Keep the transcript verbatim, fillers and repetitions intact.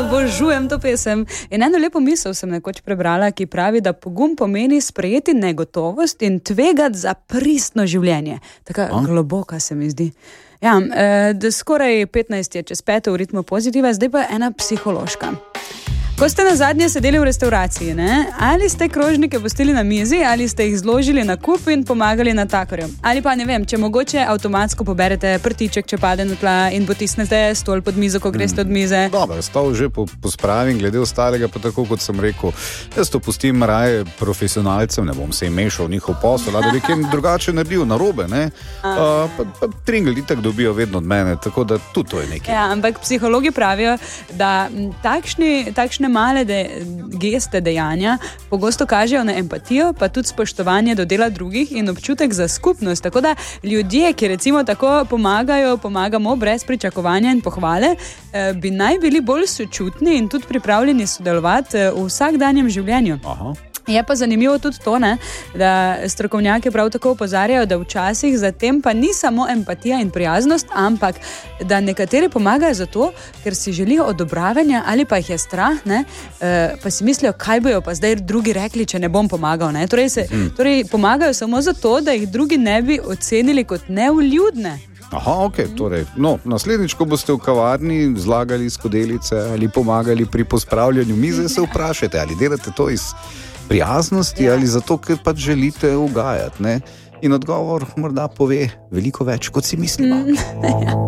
obožujem to pesem. In eno lepo misel sem nekoč prebrala, ki pravi, da pogum pomeni sprejeti negotovost in tvegati za pristno življenje. Taka A? globoka se mi zdi. Ja, da skoraj petnajst je čez peto v ritmu Pozitiva, zdaj pa ena psihološka. Ko ste na zadnje sedeli v restauraciji, ne? Ali ste krožnike pustili na mizi, ali ste jih zložili na kup in pomagali natakarju? Ali pa ne vem, če mogoče avtomatsko poberete prtiček, če pade na tla in potisnete stol pod mizo, ko greste od mize? Dobro, stol že pospravim, glede ostalega pa tako, kot sem rekel, jaz to pustim raje profesionalcem, ne bom se jim mešal njihov posel, da bi kaj drugače naredil narobe, ne? Uh, pa, pa tringel itak dobijo vedno od mene, tako da tudi to je nekaj. Ja, ampak psihologi pravijo, da takšni, takšni male de, geste dejanja pogosto kažejo na empatijo, pa tudi spoštovanje do dela drugih in občutek za skupnost. Tako da ljudje, ki recimo tako pomagajo, pomagamo brez pričakovanja in pohvale, bi naj bili bolj sočutni in tudi pripravljeni sodelovati v vsakdanjem življenju. Aha. Je pa zanimivo tudi to, ne, da strokovnjaki prav tako opozarjajo, da včasih za tem pa ni samo empatija in prijaznost, ampak da nekateri pomagajo zato, ker si želijo odobravanja ali pa jih je strah, ne, pa si mislijo, kaj bojo pa zdaj drugi rekli, če ne bom pomagal. Ne. Torej, se, torej pomagajo samo zato, da jih drugi ne bi ocenili kot nevljudne. Aha, ok, torej, no, naslednjič, ko boste v kavarni zlagali skodelice ali pomagali pri pospravljanju mize, se vprašajte, ali delate to iz prijaznosti, ja, ali zato, ker pač želite ugajati, ne? In odgovor morda pove veliko več, kot si mislimo. Mm, ja.